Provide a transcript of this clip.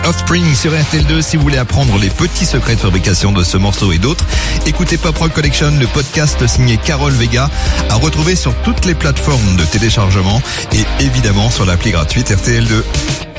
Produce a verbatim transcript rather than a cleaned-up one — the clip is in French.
Offspring sur R T L deux si vous voulez apprendre les petits secrets de fabrication de ce morceau et d'autres. Écoutez Pop Rock Collection, le podcast signé Carole Vega, à retrouver sur toutes les plateformes de téléchargement et évidemment sur l'appli gratuite R T L deux.